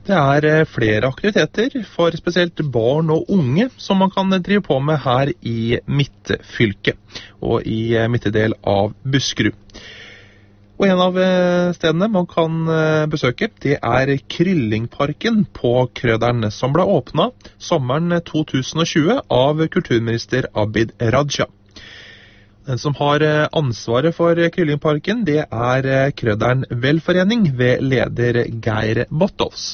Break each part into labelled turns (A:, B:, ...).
A: Det er flere aktiviteter for spesielt barn og unge som man kan drive på med her i Midtfylket og i midtdel av Buskerud. Og en av stedene man kan besøke, det er Kyllingparken på Krøderen, som ble åpnet sommeren 2020 av kulturminister Abid Raja. Den som har ansvaret for Kyllingparken, det er Krøderen Velforening ved leder Geir Bottovs.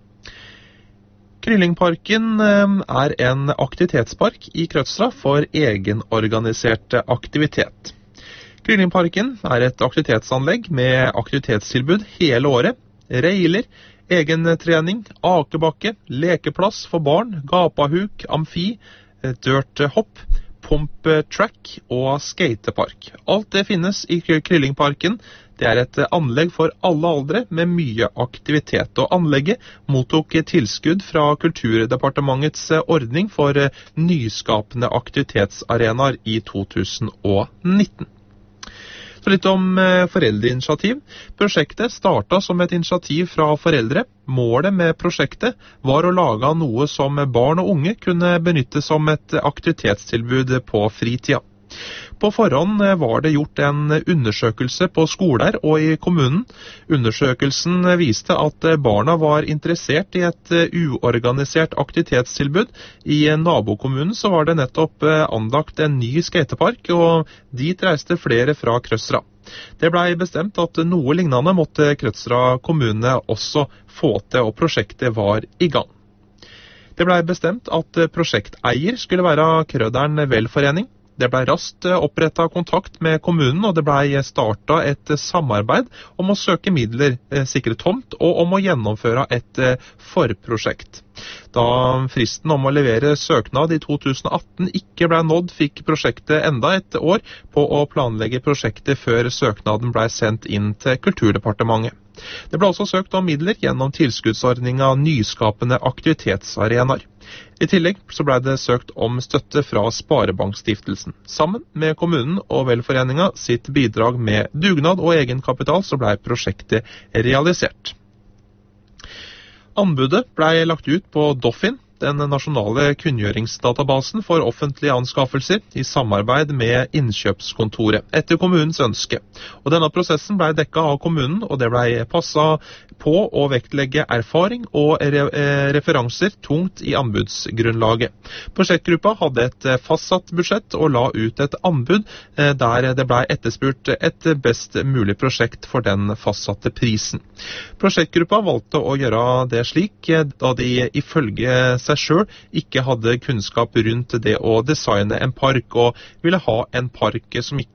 A: Kyllingparken er en aktivitetspark i Krødstra for egenorganisert aktivitet. Kyllingparken er et aktivitetsanlegg med aktivitetstilbud hele året, reiler, egentrening, akebakke, lekeplass for barn, gapahuk, amfi, dirthopp, pumptrack og skatepark. Alt det finnes i Kyllingparken. Det er et anlegg for alle aldre med mye aktivitet, og anlegget mottok tilskudd fra Kulturdepartementets ordning for nyskapende aktivitetsarenaer i 2019. Så litt om foreldreinitiativ. Prosjektet startet som et initiativ fra foreldre. Målet med prosjektet var å lage noe som barn og unge kunne benytte som et aktivitetstilbud på fritida. På forhånd var det gjort en undersøkelse på skoler og i kommunen. Undersøkelsen viste at barna var interessert i et uorganisert aktivitetstilbud. I nabokommunen så var det nettopp anlagt en ny skatepark, og dit reiste flere fra Krødstra. Det ble bestemt at noe lignende måtte Krødstra kommune også få til, og prosjektet var i gang. Det ble bestemt at prosjekteier skulle være Krøderen Velforening. Det ble raskt opprettet kontakt med kommunen, og det ble startet et samarbeid om å søke midler, sikre tomt, og om å gjennomføre et forprosjekt. Da fristen om å levere søknad i 2018 ikke ble nådd, fikk prosjektet enda et år på å planlegge prosjektet før søknaden ble sendt inn til Kulturdepartementet. Det ble også søkt om midler gjennom tilskuddsordningen Nyskapende aktivitetsarenaer. I tillegg så ble det søkt om støtte fra Sparebankstiftelsen. Sammen med kommunen og Velforeningen sitt bidrag med dugnad og egenkapital så ble prosjektet realisert. Anbudet ble lagt ut på Doffin, den nasjonale kunngjøringsdatabasen for offentlige anskaffelser, i samarbeid med innkjøpskontoret, etter kommunens ønske. Og denne prosessen ble dekket av kommunen, og det ble passet på å vektlegge erfaring og referanser tungt i anbudsgrunnlaget. Prosjektgruppa hadde et fastsatt budsjett og la ut et anbud der det ble etterspurt et best mulig prosjekt for den fastsatte prisen. Prosjektgruppa valgte å gjøre det slik, da de ifølge seg selv ikke hadde kunnskap rundt det å designe en park, og ville ha en park som ikke